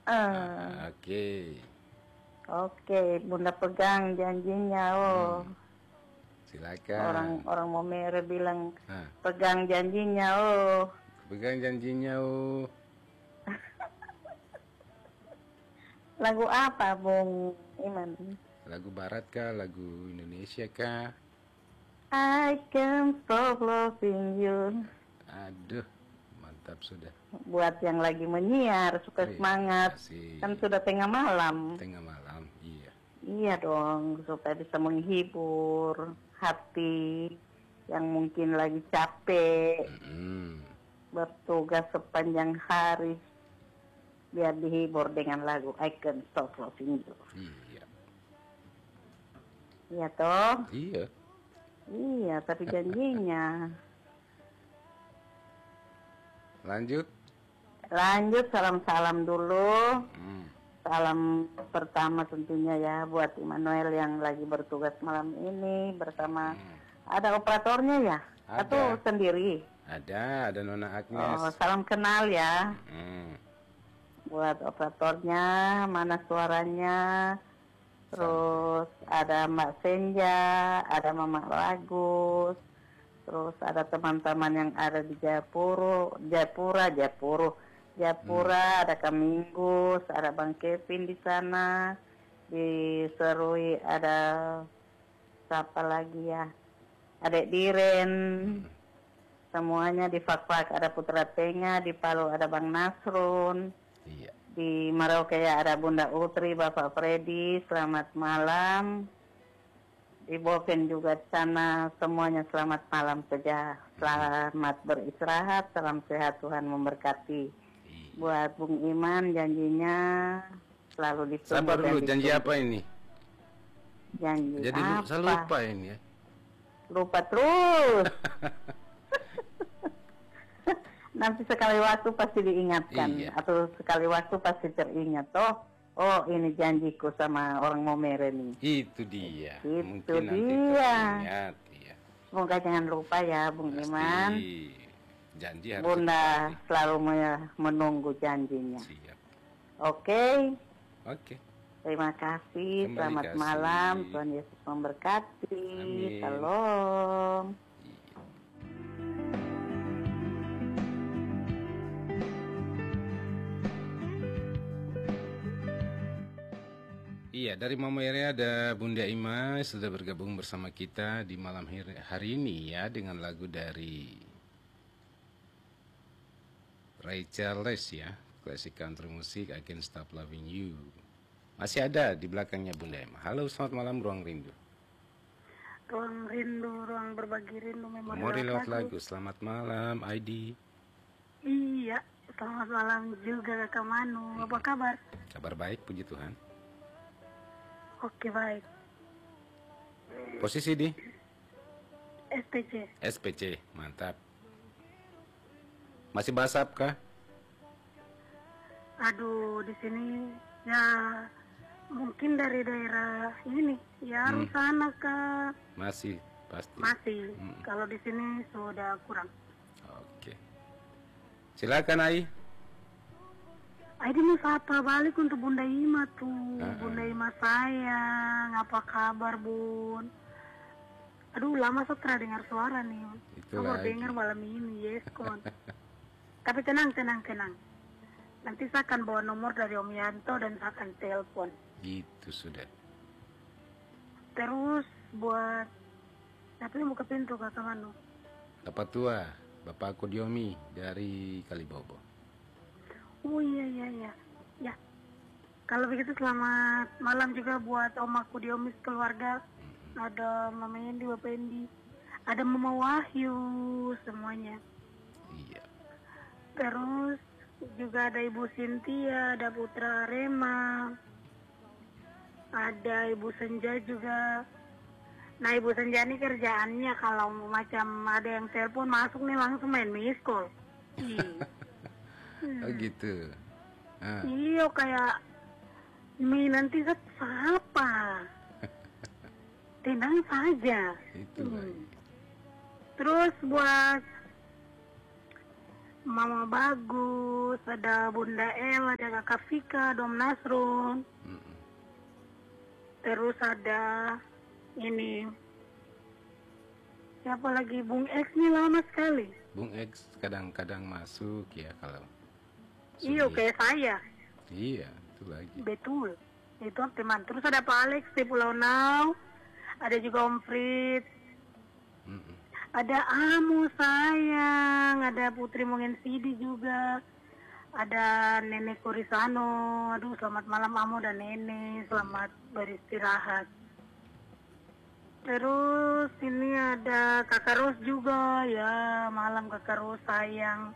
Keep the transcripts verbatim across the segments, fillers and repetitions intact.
Ah, Oke. Okay. Oke, Bunda pegang janjinya. Oh. Hmm. Silakan. Orang orang Momere bilang ah. pegang janjinya. Oh. Pegang janjinya. Oh. Lagu apa, Bung Iman? Lagu barat kah? Lagu Indonesia kah? I can't stop loving you. Aduh, mantap sudah. Buat yang lagi menyiar, suka Terima semangat. kasih. Kan sudah tengah malam. Tengah malam, iya. Iya dong, supaya bisa menghibur hati yang mungkin lagi capek. Mm-hmm. Bertugas sepanjang hari. Biar dihibur dengan lagu I Can't Stop Loving You. Iya. Iya toh? Iya. Iya, tapi janjinya. Lanjut. Lanjut, salam-salam dulu. Hmm. Salam pertama tentunya ya buat Immanuel yang lagi bertugas malam ini bersama. Hmm. Ada operatornya ya? Ada. Atau sendiri? Ada, ada Nona Agnes. Oh, salam kenal ya. Hmm. Buat operatornya, mana suaranya? Terus ada Mbak Senja, ada Mama Bagus, terus ada teman-teman yang ada di Japuro, Japura, Japuro, Japura, hmm. ada Kaminggus, ada Bang Kevin di sana, di Serui ada siapa lagi ya, Adek Diren, hmm. semuanya di Fakfak ada Putra Tenga, di Palu ada Bang Nasrun. Iya. Di Merauke ya ada Bunda Utri, Bapak Freddy, selamat malam. Di Boven juga di sana semuanya selamat malam saja. Selamat beristirahat, salam sehat, Tuhan memberkati. Iya. Buat Bung Iman janjinya selalu ditunggu. Sabar dulu, janji apa ini? Janji Jadi apa? Jadi lupa ini ya? Lupa terus. Nanti sekali waktu pasti diingatkan. Iya. Atau sekali waktu pasti teringat. Oh, oh ini janjiku sama orang Momere nih. Itu dia. Itu Mungkin dia. Nanti teringat, ya. Semoga jangan lupa ya Bung pasti. Iman. Janji harus Bunda dipati. Selalu menunggu janjinya. Siap. Oke. Okay. Oke. Okay. Terima kasih. Kembali Selamat kasih. Malam. Tuhan Yesus memberkati. Amin. Shalom. Iya, dari Momere ada Bunda Ima sudah bergabung bersama kita di malam hari ini ya dengan lagu dari Ray Charles ya, klasik country musik I Can't Stop Loving You. Masih ada di belakangnya Bunda Ima. Halo, selamat malam Ruang Rindu. Ruang Rindu, ruang berbagi rindu memori, memori lewat lagu. lagu. Selamat malam I D. Iya, selamat malam juga Kakak Manu. Apa kabar? Kabar baik, puji Tuhan. Oke, baik. Posisi di? S P C. S P C, mantap. Masih basap kah? Aduh, di sini ya mungkin dari daerah ini, ya harus hmm. sana kah? Masih, pasti. Masih. Hmm. Kalau di sini sudah kurang. Oke. Silakan Ai. Aidi mau sapa balik untuk Bunda Ima tuh. Uh-uh. Bunda Ima sayang, apa kabar Bun? Aduh, lama setelah dengar suara nih. Kamu dengar malam ini, yes kon. Tapi tenang, tenang, tenang. Nanti saya akan bawa nomor dari Om Yanto dan saya akan telepon. Gitu sudah. Terus buat siapa yang buka pintu Kakak Manu? Bapak tua, Bapak Kodiomi dari Kalibobo. Oh iya iya iya. Ya. Kalau begitu selamat malam juga buat Om aku Diomis keluarga. Hmm. Ada Mama Yendi, Bapak Yendi. Ada Mama Wahyu semuanya. Iya. Terus juga ada Ibu Cynthia, ada Putra Rema. Ada Ibu Senja juga. Nah Ibu Senja ini kerjaannya kalau macam ada yang telepon masuk nih langsung main miss call. Iya. Hmm. Oh gitu. Ah. Iya kayak Mi nanti siapa? Tenang saja. Itu. Hmm. Terus buat Mama Bagus, ada Bunda El, ada Kakak Vika, Dom Nasrun. Mm-mm. Terus ada ini siapa lagi, Bung X nih lama sekali. Bung X kadang-kadang masuk ya kalau Iya sulit. kayak saya. Iya, itu lagi. Betul. Itu teman. Terus ada Pak Alex di Pulau Nau. Ada juga Om Fritz. Mm-mm. Ada Amu sayang. Ada Putri Mongen Sidi juga. Ada Nenek Korisano. Aduh, selamat malam Amu dan Nenek. Selamat beristirahat. Terus ini ada Kakak Ros juga. Ya, malam Kakak Ros sayang.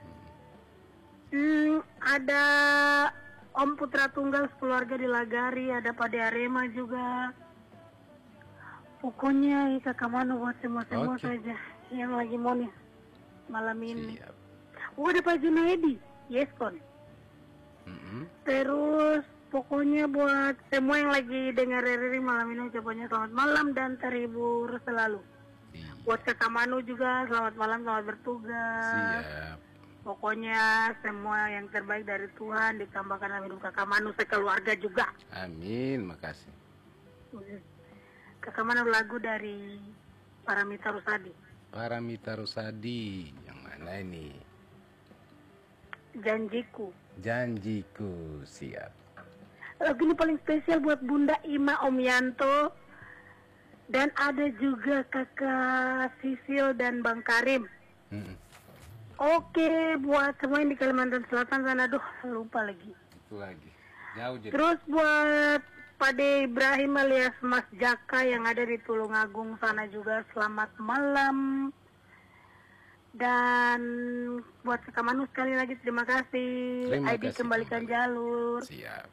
Hmm, ada Om Putra Tunggal sekeluarga di Lagari, ada Pade Arema juga. Pokoknya Ika Kamano buat semua-semua Oke. saja yang lagi mau nih malam ini. Siap. Oh, ada Pak Junaidi, Yeskon. Mm-mm. Terus pokoknya buat semua yang lagi dengar R R I malam ini ucapannya selamat malam dan terhibur selalu. Siap. Buat Kakak Manu juga selamat malam, selamat bertugas. Siap. Pokoknya semua yang terbaik dari Tuhan ditambahkan dalam hidup Kakak Manu sekeluarga juga. Amin, makasih. Kakak Manu lagu dari Paramita Rusadi. Paramita Rusadi, yang mana ini? Janjiku. Janjiku, siap. Lagu ini paling spesial buat Bunda Ima Om Yanto. Dan ada juga Kakak Sisil dan Bang Karim. Mm-mm. Oke, buat semua yang di Kalimantan Selatan sana, aduh lupa lagi. Itu lagi. Jauh jadi. Terus buat Pade Ibrahim alias Mas Jaka yang ada di Tulungagung sana juga selamat malam. Dan buat Kakak Manu sekali lagi terima kasih. Terima Aidi kasih kembalikan kembali. jalur. Siap.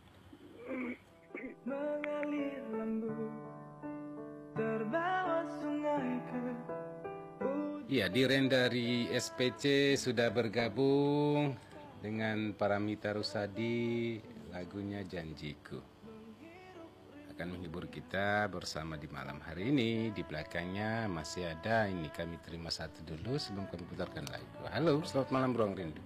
Mengalir lembut terbawa sungai ke Iya, Diren dari S P C sudah bergabung dengan Paramita Rusadi, lagunya Janjiku. Akan menghibur kita bersama di malam hari ini. Di belakangnya masih ada ini, kami terima satu dulu sebelum kami putarkan lagu. Halo, selamat malam Ruang Rindu.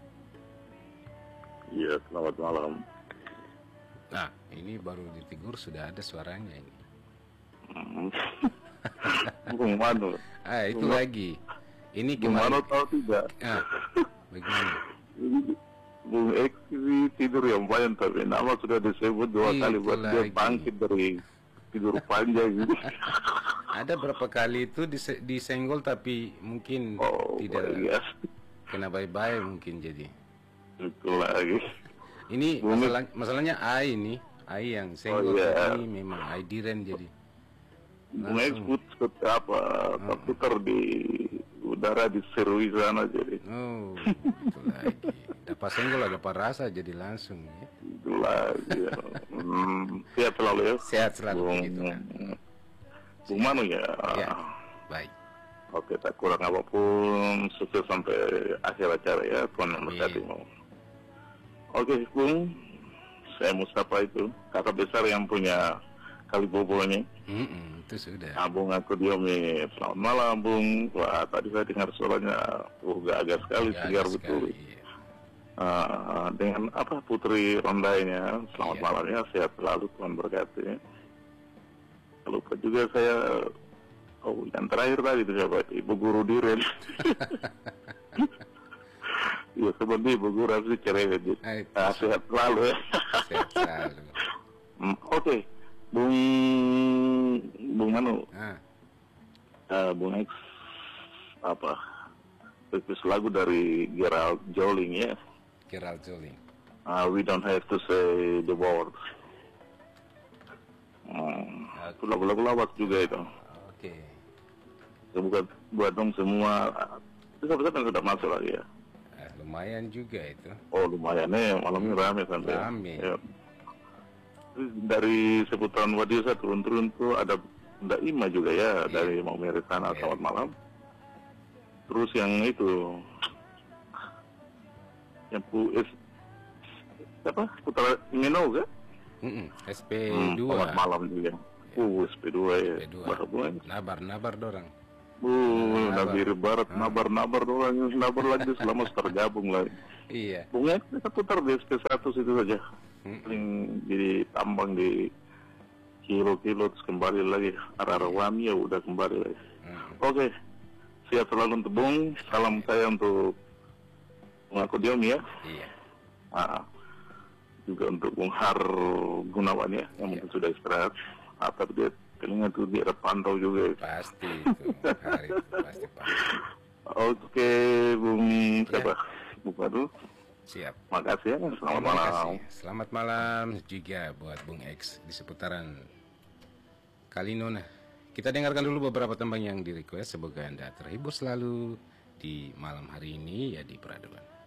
Iya, selamat malam. Nah, ini baru ditegur sudah ada suaranya ini. Hmm. Bung Manu. Ah, itu Bung- lagi. Ini Bung Manu kemarin. tahu tidak? Ah, bagaimana? Bung X ini tidur yang panjang, tapi nama sudah disebut dua Itu kali buat dia lagi. bangkit dari tidur panjang gitu. Ada berapa kali itu dise- disenggol tapi mungkin Oh, tidak iya. kena bye-bye mungkin jadi. Itu lagi. Ini Bumi- masalah, masalahnya Ai ini, Ai yang senggol Oh, iya. tadi memang Ai Diren jadi. Bung X Langsung. put put apa? Terputar di udara di Serui sana jadi. Oh, itu lagi. Dapat senggol dapat rasa jadi langsung ya. Itu lagi. Ya. Hmm, siap selalu ya. Sehat selalu Bung, begitu kan. Bung Manu ya. Ya, baik. Oke, tak kurang apapun, sukses sampai akhir acara ya, Tuhan Amin. memberkatimu. Oke, Bung, saya Mustafa itu, kakak besar yang punya Kalibobo ini. Mm-mm, itu sudah. Nah, Bung aku Diomi, selamat malam, Bung. Wah, tadi saya dengar suaranya, uh, gagah sekali, Gagah segar betul. sekali, iya. Ah, dengan apa Putri Rondainya, selamat Iya. malam ya, sehat selalu, Tuhan berkati. Lupa juga saya, oh yang terakhir tadi itu siapa? Ibu Guru Diren. Iya seperti Ibu Guru harus cerewet. Ah, itu Ah, sehat selalu ya. Sehat selalu. Hmm, Oke, Bung Bung Manu, Ah, eh, Bung X apa? Request lagu dari Gerald Joling ya. Gerald Joling. Uh, we don't have to say the words. Hmm, itu lagu-lagu lawas juga itu. Oke. Itu bukan buat dong semua. Itu sampai kan sudah masuk lagi ya. Ah, lumayan juga itu. Oh lumayan nih, malam ini rame sampai. Rame. Ya. Terus dari seputaran Wadisa turun-turun tuh ada Bunda Ima juga ya, Iya. dari Mau Merisana, Iya. selamat malam. Terus yang itu, yang pu es, apa? Putra Mino kan? Mm-mm, S P Hmm, dua. selamat malam juga. Uh, S P dua ya. S P dua. Bahkan Nabar, nabar dorang. Uh, Nabar. Nabir Barat, Ah. nabar-nabar orang nabar lagi selama tergabung lagi. Iya. Bung X kita putar di S P seratus itu saja. Mm-mm. Paling ditambang di kilo-kilo terus kembali lagi arah-arah Wami ya udah kembali lagi. Mm-mm. Oke, siap selalu untuk Bung. Salam saya untuk Bung Akodium ya. Iya. Ah, juga untuk Bung Har Gunawan ya, yang mungkin sudah istirahat. Ah, tapi dia telinga tuh dia ada pantau juga. Pasti itu hari itu pasti pasti. Oke, Bung siapa? Bung Fadul. Siap. Makasih ya. Selamat Terima malam. kasih. Selamat malam juga buat Bung X di seputaran Kalinona. Kita dengarkan dulu beberapa tembang yang di request. Semoga Anda terhibur selalu di malam hari ini ya di Peraduan.